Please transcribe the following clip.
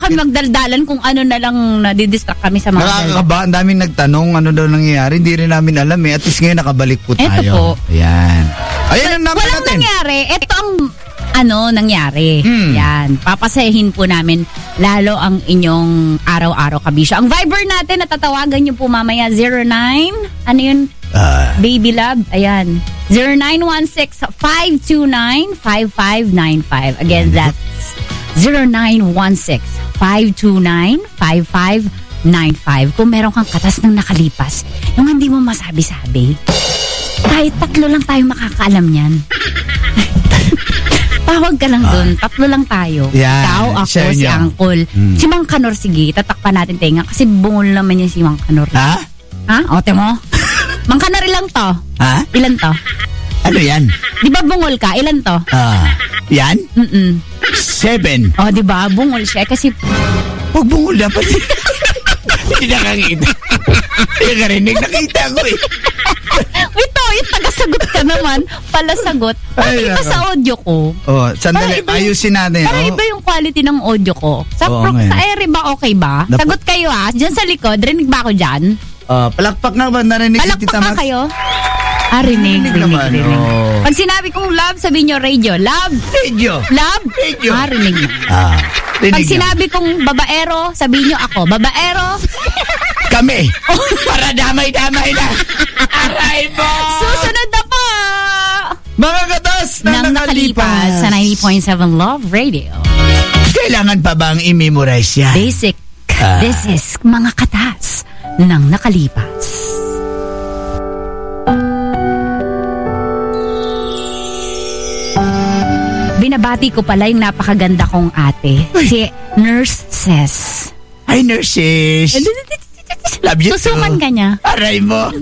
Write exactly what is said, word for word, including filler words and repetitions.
kami magdaldalan kung ano na lang nadidistract kami sa mga Nakakakaba, ang daming nagtanong ano daw nangyayari. Hindi rin namin alam eh. At least ngayon nakabalik po tayo. Ito po. Ayan. Ayan ang number Walang natin. nangyari. Ito ang ano nangyari. Hmm. Yan. Papasahin po namin lalo ang inyong araw-araw kabisyo. Ang Viber natin, natatawagan nyo po mamaya zero nine. Ano yun? Uh, Baby Love. Ayan. zero nine one six, five two nine, five five nine five. Again, that's zero nine one six, five two nine, five five nine five. Kung meron kang katas ng nakalipas, yung hindi mo masabi-sabi, kahit tatlo lang tayo makakaalam yan. Tawag ka lang dun. Tatlo lang tayo. Yan. Ikaw, ako, Share si niyo. Uncle. Hmm. Si Mang Kanor, sige, tatakpan natin tenga kasi bungol naman yan si Mang Kanor. ha? Ha? Ote mo? Mang Kanor, ilang to? Ha? Ilan to? Ano yan? Di ba bungol ka? Ilan to? Ah, yan? Mm-mm. Seven. O, di ba? Bungol siya kasi Huwag bungol dapat. Hindi nakakita. Hindi narinig. Nakita ko eh. ito, yung taga-sagot ka naman, pala sagot. Ay, Pakita nako. sa audio ko. Oh, sandali. Para iba yung- Ayusin natin. Para oh. iba yung quality ng audio ko. Sa, Oo, pro, ngayon. sa ere ba okay ba? Dapat- Sagot kayo ha. Diyan sa likod, rinig ba ako dyan? Oh, palakpak na ba? Narinig si Palakpak Tita ka Max? kayo? Ah, rinig, Rinig rinig, naman, rinig. oh. Pag sinabi kong love, sabihin nyo radio. Love? Radio. Love? Radio. Ah, rinig na. Ah, rinig Pag na. sinabi kong babaero, sabihin nyo ako, babaero. Kami. Para damay-damay na. Aray po! Susunod na po! Mga katas na Nang nakalipas sa ninety point seven Love Radio. Kailangan pa bang i-memorize yan? Basic. Ah. This is mga katas ng nakalipas. Binabati ko pala yung napakaganda kong ate. Si Nurse Ses. Hi, nurses. Love you too. Susuman ka niya. Aray mo.